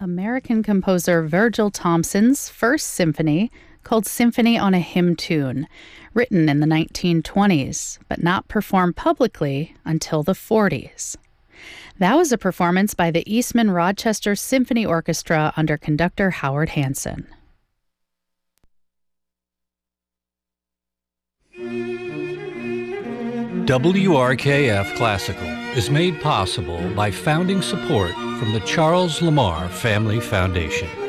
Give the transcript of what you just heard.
American composer Virgil Thomson's first symphony, called Symphony on a Hymn Tune, written in the 1920s, but not performed publicly until the 40s. That was a performance by the Eastman Rochester Symphony Orchestra under conductor Howard Hanson. WRKF Classical is made possible by founding support from the Charles Lamar Family Foundation.